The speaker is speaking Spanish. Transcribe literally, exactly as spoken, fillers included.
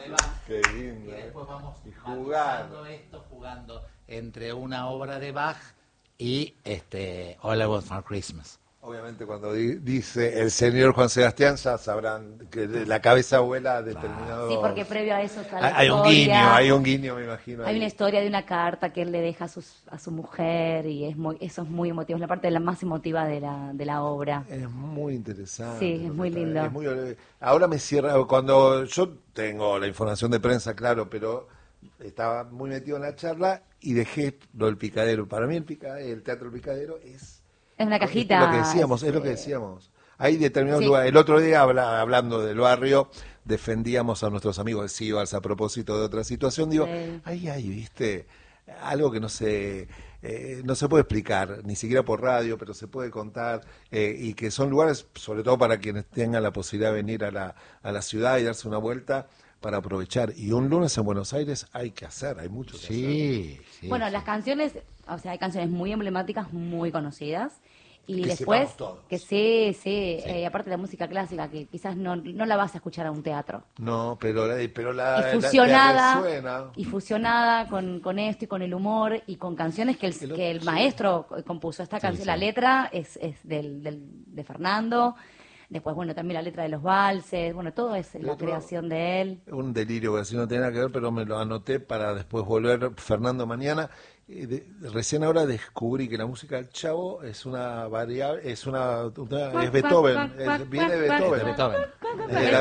de Bach. Qué lindo. Y después vamos y jugar esto, jugando entre una obra de Bach y este All I Want for Christmas. Obviamente cuando di- dice el señor Juan Sebastián ya sabrán que la cabeza vuela a determinado... Sí, porque previo a eso está la Hay, hay un historia. guiño, hay un guiño, me imagino. Hay ahí. una historia de una carta que él le deja a, sus, a su mujer y es muy, eso es muy emotivo, es la parte de la más emotiva de la, de la obra. Es muy interesante. Sí, es lo que muy está- lindo. es muy- ahora me cierra, cuando yo tengo la información de prensa, claro, pero estaba muy metido en la charla y dejé lo del picadero. Para mí el, picadero, el teatro del picadero es... Es una cajita. Es lo que decíamos, es, es lo que eh, decíamos. Hay determinados sí. lugares. El otro día, habla- hablando del barrio, defendíamos a nuestros amigos de Sivas a propósito de otra situación. Digo, Sí. ahí hay, viste, algo que no se, eh, no se puede explicar, ni siquiera por radio, pero se puede contar, eh, y que son lugares, sobre todo para quienes tengan la posibilidad de venir a la, a la ciudad y darse una vuelta para aprovechar. Y un lunes en Buenos Aires hay que hacer, hay mucho que hacer. Sí, sí. Bueno, sí. las canciones, o sea, hay canciones muy emblemáticas, muy conocidas. Y Que después, sepamos todos. que sí, sí, eh, aparte de la música clásica, que quizás no, no la vas a escuchar a un teatro. No, pero, la- pero la, y la- te fusionada, resuena. y fusionada con, con esto y con el humor y con canciones que el, El otro- que el sí. maestro compuso. Esta Sí, canción, sí. la letra es, es del, del, de Fernando. Después, bueno, también la letra de los valses. Bueno, todo es El la otro- creación de él. Un delirio, que así no tiene nada que ver, pero me lo anoté para después volver, Fernando, mañana. Eh, de- recién ahora descubrí que la música del Chavo es una variable, es una, una- es Beethoven, es- viene de Beethoven. De Beethoven. Es de la